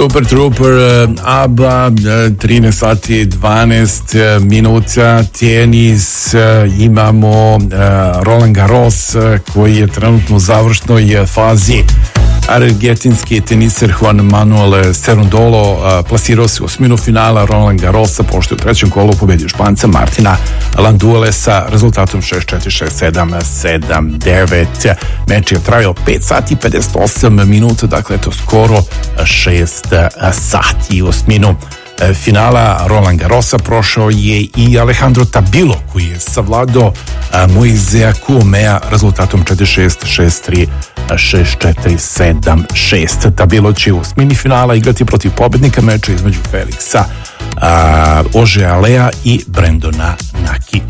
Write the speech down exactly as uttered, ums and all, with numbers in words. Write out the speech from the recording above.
Super Trooper, ABBA, trinaest sati dvanaest minuta, tenis, imamo Roland Garros koji je trenutno u završnoj fazi. Argentinski teniser Juan Manuel Cerundolo plasirao se u osminu finala Roland Garrosa, pošto je u trećem kolu pobedio Španca Martina Landule sa rezultatom šest četiri, šest sedam, sedam devet. Meč je trajao pet sati i pedeset osam minuta, dakle to skoro šest sati. U osminu finala Roland Garrosa prošao je i Alejandro Tabilo, koji je savladao Moisea Couomea rezultatom četiri šest, šest tri, šest četiri, sedam šest. Tabilo će u osmini finala igrati protiv pobednika meča između Felixa Auger-Alea i Brendona Naki